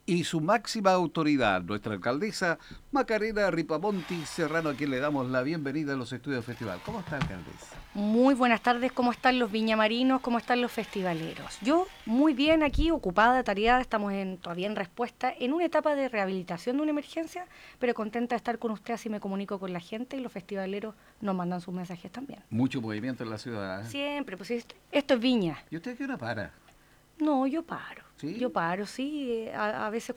y su máxima autoridad, nuestra alcaldesa Macarena Ripamonti Serrano, a quien le damos la bienvenida a los estudios del festival. ¿Cómo está, alcaldesa? Muy buenas tardes, ¿cómo están los viñamarinos? ¿Cómo están los festivaleros? Yo muy bien aquí, ocupada, tareada, estamos todavía en respuesta, en una etapa de rehabilitación de una emergencia, pero contenta de estar con usted, así me comunico con la gente y los festivaleros nos mandan sus mensajes también. Mucho movimiento en la ciudad, ¿eh? Siempre, pues esto es Viña. ¿Y usted a qué hora para? No, yo paro. ¿Sí? Yo paro, sí, a veces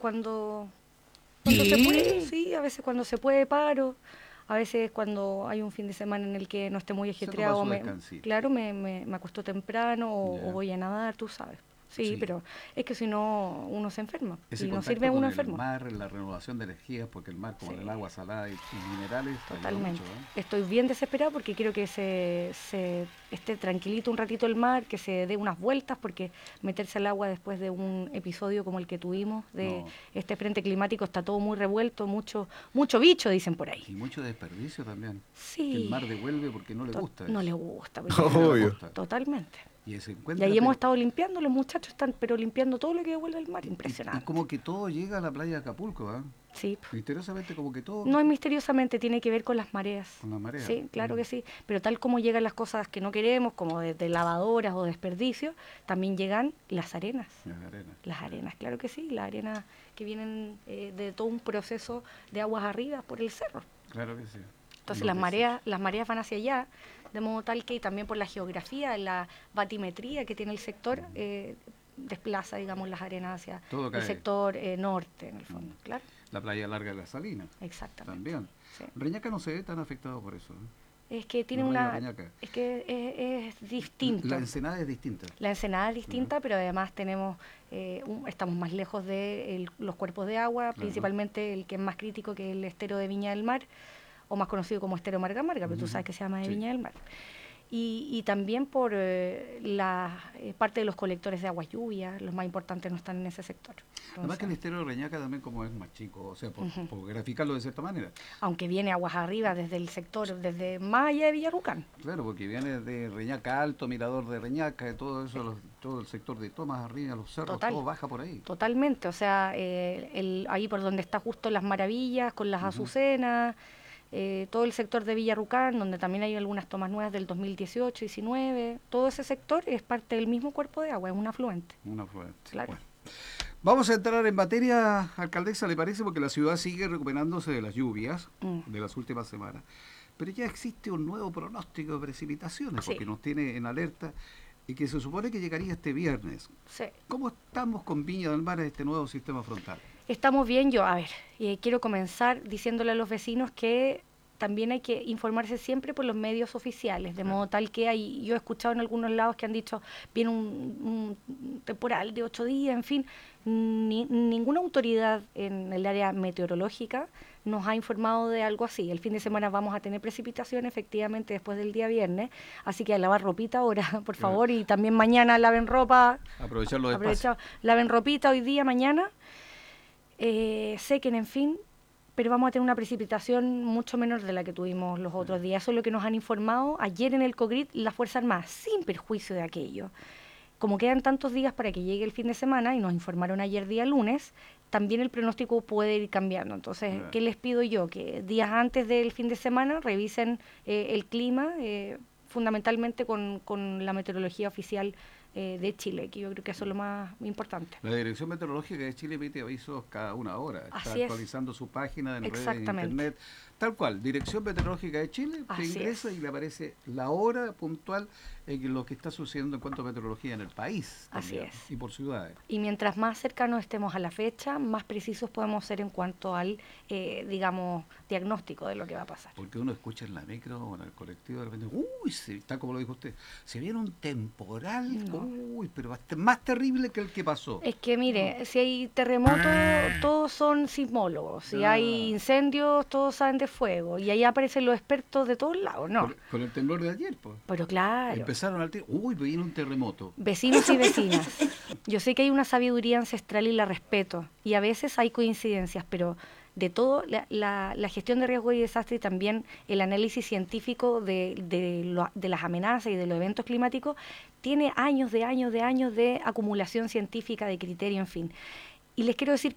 cuando se puede, sí, a veces cuando se puede paro, a veces cuando hay un fin de semana en el que no esté muy Se toma ajetreado, su descansito. claro, me acuesto temprano o Ya. voy a nadar, tú sabes. Sí, Sí. pero es que si no, uno se enferma Ese y no contacto sirve con uno el enfermo. mar, la renovación de energías, porque el mar, como Sí. el agua salada y minerales, ayuda Totalmente. mucho, ¿eh? Estoy bien desesperada porque quiero que se esté tranquilito un ratito el mar, que se dé unas vueltas, porque meterse al agua después de un episodio como el que tuvimos de No. este frente climático está todo muy revuelto, mucho bicho, dicen por ahí. Y mucho desperdicio también. Que el Sí, mar devuelve porque no le gusta no le eso. gusta, No quiere la Obvio. costa. totalmente. Y se Y encuentra, ahí hemos pero... estado limpiando, los muchachos están pero limpiando todo lo que devuelve el mar, Y impresionante. como que todo llega a la playa de Acapulco, ¿eh? Sí. Misteriosamente como que todo No es misteriosamente, tiene que ver con las mareas. con la marea. Sí, claro que sí. Pero tal como llegan las cosas que no queremos, como de lavadoras o desperdicios, también llegan las arenas. Las arenas. Las arenas, claro que sí. Las arenas que vienen de todo un proceso de aguas arriba por el cerro. Claro que sí. Entonces Los las mareas van hacia allá, de modo tal que también por la geografía, la batimetría que tiene el sector, desplaza, digamos, las arenas hacia Todo el cae. sector norte, en el fondo, claro. La playa larga de la Salina. Exactamente. También. Sí. Reñaca no se ve tan afectado por eso, ¿eh? Es que tiene La playa de una... Reñaca. Es que es distinto. La Ensenada es distinta. La Ensenada es distinta, pero además tenemos estamos más lejos de los cuerpos de agua, Claro. principalmente el que es más crítico, que es el estero de Viña del Mar, o más conocido como estero Marga Marga, pero tú sabes que se llama de Sí. Viña del Mar. Y también por la parte de los colectores de aguas lluvias, los más importantes no están en ese sector. Además que el Entonces, estero de Reñaca también como es más chico, o sea, por graficarlo de cierta manera. aunque viene aguas arriba desde el sector, desde más allá de Villarrucán. Claro, porque viene de Reñaca Alto, Mirador de Reñaca, de todo eso, todo el sector de Tomás arriba, los cerros, Total. todo baja por ahí. Totalmente, o sea, ahí por donde está justo Las Maravillas, con las azucenas, todo el sector de Villarrucán, donde también hay algunas tomas nuevas del 2018, 19, todo ese sector es parte del mismo cuerpo de agua, es un afluente. Un afluente. Claro. Bueno. Vamos a entrar en materia, alcaldesa, ¿le parece? Porque la ciudad sigue recuperándose de las lluvias de las últimas semanas. Pero ya existe un nuevo pronóstico de precipitaciones, Sí. porque nos tiene en alerta y que se supone que llegaría este viernes. Sí. ¿Cómo estamos con Viña del Mar en este nuevo sistema frontal? Estamos bien, quiero comenzar diciéndole a los vecinos que también hay que informarse siempre por los medios oficiales, de modo tal que yo he escuchado en algunos lados que han dicho, viene un temporal de 8 días, en fin, ninguna autoridad en el área meteorológica nos ha informado de algo así. El fin de semana vamos a tener precipitación, efectivamente, después del día viernes, así que a lavar ropita ahora, por favor, y también mañana laven ropa. Aprovechar los espacios. Laven ropita hoy día, mañana. Sequen, en fin, pero vamos a tener una precipitación mucho menor de la que tuvimos los otros días. Eso es lo que nos han informado ayer en el COGRID las Fuerzas Armadas, sin perjuicio de aquello. Como quedan tantos días para que llegue el fin de semana, y nos informaron ayer día lunes, también el pronóstico puede ir cambiando. Entonces, ¿qué les pido yo? Que días antes del fin de semana revisen el clima, fundamentalmente con la meteorología oficial de Chile, que yo creo que eso es lo más importante. La Dirección Meteorológica de Chile emite avisos cada una hora. Está Así actualizando su página en redes, en Exactamente. internet. Tal cual, Dirección Meteorológica de Chile, te Así ingresa es. y le aparece la hora puntual en lo que está sucediendo en cuanto a meteorología en el país. Así También, es. y por ciudades. Y mientras más cercanos estemos a la fecha, más precisos podemos ser en cuanto al, digamos, diagnóstico de lo que va a pasar. Porque uno escucha en la micro o en el colectivo de repente, uy, está como lo dijo usted, se viene un temporal, No. uy, pero más terrible que el que pasó. Es que, mire, si hay terremotos, todos son sismólogos. Si Ah. hay incendios, todos saben de fuego. Y ahí aparecen los expertos de todos lados, ¿no? Con el temblor de ayer, pues. Pero claro, Empezaron al tiro, uy, viene un terremoto. vecinos y vecinas. Yo sé que hay una sabiduría ancestral y la respeto. Y a veces hay coincidencias, pero de todo, la gestión de riesgo y desastre y también el análisis científico de las amenazas y de los eventos climáticos tiene años de acumulación científica, de criterio, en fin. Y les quiero decir